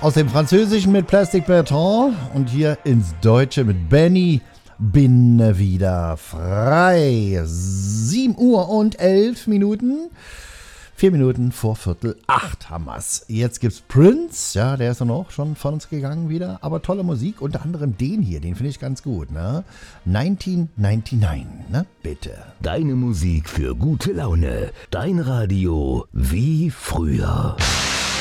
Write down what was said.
Aus dem Französischen mit Plastic Bertrand und hier ins Deutsche mit Benny. Bin wieder frei. 7 Uhr und 11 Minuten. 4 Minuten vor 7:45 haben wir's. Jetzt gibt's Prince, ja, der ist dann auch schon von uns gegangen wieder, aber tolle Musik, unter anderem den hier, den finde ich ganz gut, ne? 1999, ne? Bitte. Deine Musik für gute Laune, dein Radio wie früher.